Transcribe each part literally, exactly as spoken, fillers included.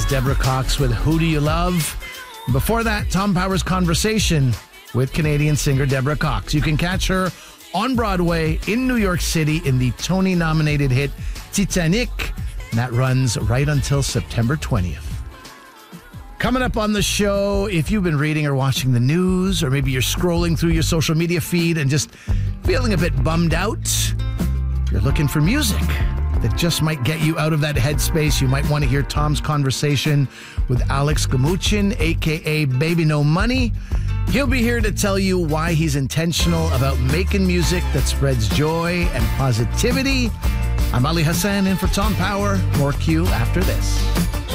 is Deborah Cox with Who Do You Love? Before that, Tom Power's conversation with Canadian singer Deborah Cox. You can catch her on Broadway in New York City in the Tony-nominated hit Titanic. And that runs right until September twentieth. Coming up on the show, if you've been reading or watching the news, or maybe you're scrolling through your social media feed and just feeling a bit bummed out, you're looking for music that just might get you out of that headspace, you might want to hear Tom's conversation with Alex Gamuchin, a k a. Baby No Money. He'll be here to tell you why he's intentional about making music that spreads joy and positivity. I'm Ali Hassan in for Tom Power. More Q after this.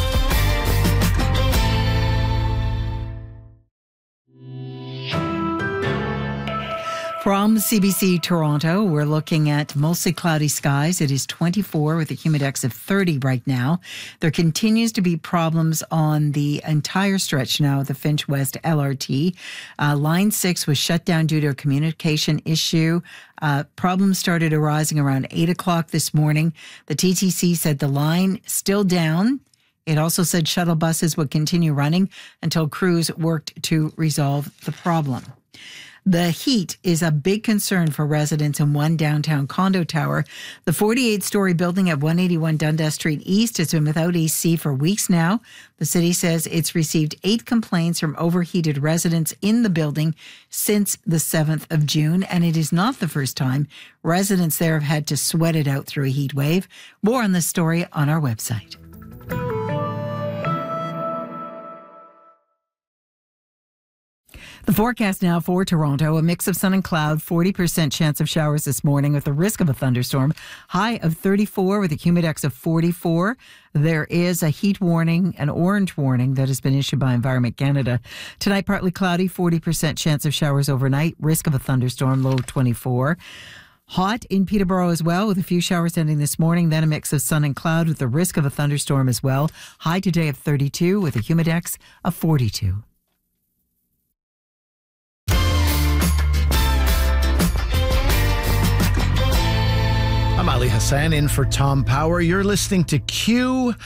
From C B C Toronto, we're looking at mostly cloudy skies. It is twenty-four with a humidex of thirty right now. There continues to be problems on the entire stretch now of the Finch West L R T. Uh, line six was shut down due to a communication issue. Uh, problems started arising around eight o'clock this morning. The T T C said the line still down. It also said shuttle buses would continue running until crews worked to resolve the problem. The heat is a big concern for residents in one downtown condo tower. The forty-eight-story building at one eighty-one Dundas Street East has been without A C for weeks now. The city says it's received eight complaints from overheated residents in the building since the seventh of June, and it is not the first time residents there have had to sweat it out through a heat wave. More on this story on our website. The forecast now for Toronto, a mix of sun and cloud, forty percent chance of showers this morning with the risk of a thunderstorm. High of thirty-four with a humidex of forty-four. There is a heat warning, an orange warning that has been issued by Environment Canada. Tonight, partly cloudy, forty percent chance of showers overnight, risk of a thunderstorm, low twenty-four. Hot in Peterborough as well, with a few showers ending this morning, then a mix of sun and cloud with the risk of a thunderstorm as well. High today of thirty-two with a humidex of forty-two. I'm Ali Hassan in for Tom Power. You're listening to Q.